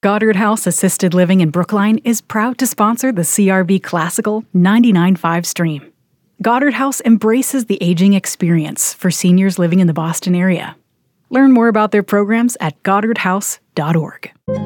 Goddard House Assisted Living in Brookline is proud to sponsor the CRB Classical 99.5 stream. Goddard House embraces the aging experience for seniors living in the Boston area. Learn more about their programs at goddardhouse.org.